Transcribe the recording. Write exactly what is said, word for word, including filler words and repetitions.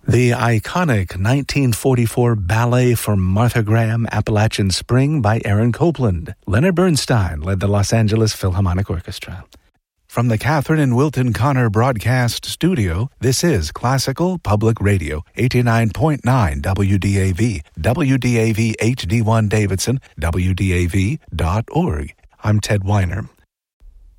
The iconic nineteen forty-four ballet for Martha Graham, Appalachian Spring by Aaron Copland. Leonard Bernstein led the Los Angeles Philharmonic Orchestra. From the Catherine and Wilton Connor Broadcast Studio, this is Classical Public Radio, eighty-nine point nine W D A V, W D A V H D one Davidson, W D A V dot org. I'm Ted Weiner.